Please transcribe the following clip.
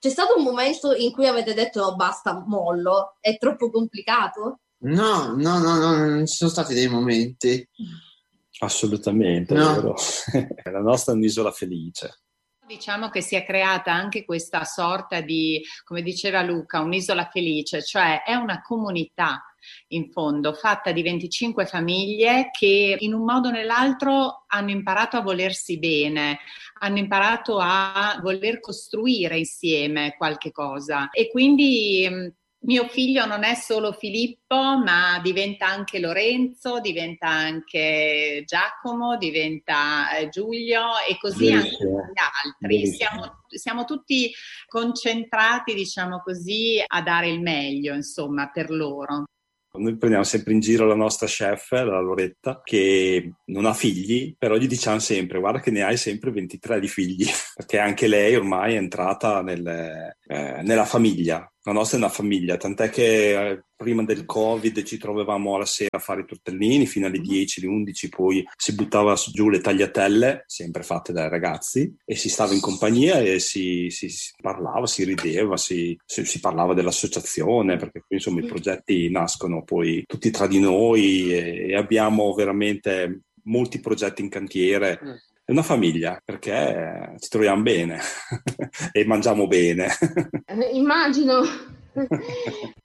C'è stato un momento in cui avete detto no, basta, mollo, è troppo complicato? No, no, no, no, non ci sono stati dei momenti. Assolutamente, è No. vero. La nostra è un'isola felice. Diciamo che si è creata anche questa sorta di, come diceva Luca, un'isola felice, cioè è una comunità in fondo fatta di 25 famiglie che in un modo o nell'altro hanno imparato a volersi bene, hanno imparato a voler costruire insieme qualche cosa e quindi mio figlio non è solo Filippo, ma diventa anche Lorenzo, diventa anche Giacomo, diventa Giulio e così anche Verissimo, gli altri. verissimo. Siamo tutti concentrati, diciamo così, a dare il meglio, insomma, per loro. Noi prendiamo sempre in giro la nostra chef, la Loretta, che non ha figli, però gli diciamo sempre, guarda che ne hai sempre 23 di figli, perché anche lei ormai è entrata nella famiglia. La nostra è una famiglia, tant'è che prima del Covid ci trovavamo alla sera a fare i tortellini fino alle 10, alle 11, poi si buttava giù le tagliatelle, sempre fatte dai ragazzi, e si stava in compagnia e si parlava, si rideva, si parlava dell'associazione, perché poi insomma i progetti nascono poi tutti tra di noi e abbiamo veramente molti progetti in cantiere. È una famiglia perché ci troviamo bene e mangiamo bene. Immagino.